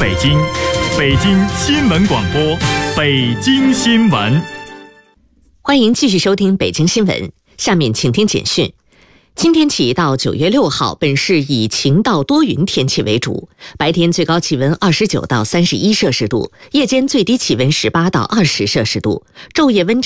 北京，北京新闻广播，北京新闻。 欢迎继续收听北京新闻，下面请听简讯。今天起到9月6号，本市以晴到多云天气为主，白天最高气温29到31摄氏度，夜间最低气温18到20摄氏度，昼夜温差